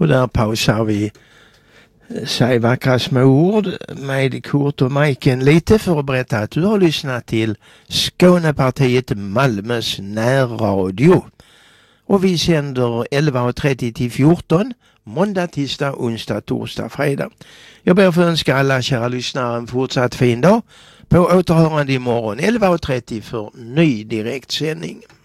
Och där pausar vi säg vackra små ord med Kurt och Majken lite för att berätta att du har lyssnat till Skånepartiet Malmös närradio. Och vi sänder 11.30 till 14, måndag, tisdag, onsdag, torsdag, fredag. Jag ber att få önska alla kära lyssnare en fortsatt fin dag. På återhörande imorgon 11.30 för ny direktsändning.